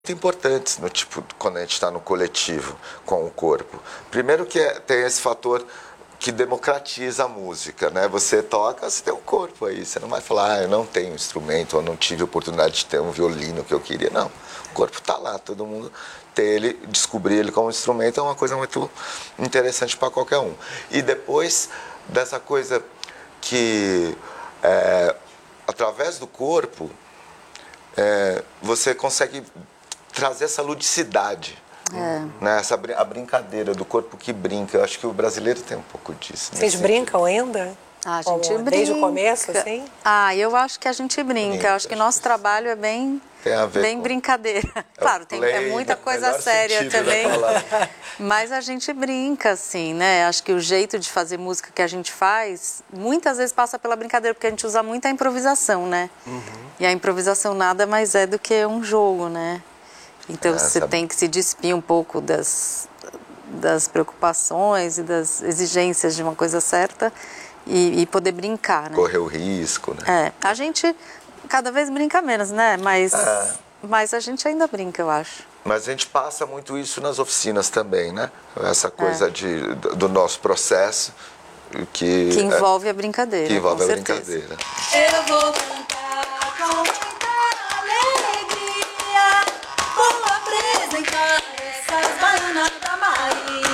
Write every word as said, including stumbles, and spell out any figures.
muito importantes no tipo quando a gente está no coletivo com o corpo. Primeiro que é, tem esse fator que democratiza a música, né? Você toca, você tem um corpo aí, você não vai falar, ah, eu não tenho instrumento, ou não tive oportunidade de ter um violino que eu queria, não. O corpo está lá, todo mundo ter ele, descobrir ele como instrumento é uma coisa muito interessante para qualquer um. E depois dessa coisa que é, através do corpo é, você consegue trazer essa ludicidade. É. Né? Essa, a brincadeira do corpo que brinca. Eu acho que o brasileiro tem um pouco disso. Vocês brincam ainda? Ah, a Como, gente brinca. Desde o começo, assim? Ah, eu acho que a gente brinca. brinca eu acho que nosso trabalho é bem, bem com... brincadeira. É claro, tem é muita coisa séria também. Mas a gente brinca, assim, né? Acho que o jeito de fazer música que a gente faz, muitas vezes passa pela brincadeira, porque a gente usa muita improvisação, né? Uhum. E a improvisação nada mais é do que um jogo, né? Então, é, você sabe... tem que se despir um pouco das, das preocupações e das exigências de uma coisa certa e, e poder brincar, né? Correr o risco, né? É, a gente cada vez brinca menos, né? Mas, é. mas a gente ainda brinca, eu acho. Mas a gente passa muito isso nas oficinas também, né? Essa coisa é. de, do nosso processo que... Que envolve a brincadeira, Que envolve com a certeza. brincadeira. Eu vou cantar com muita alegria, vou apresentar essas baianas da Maria.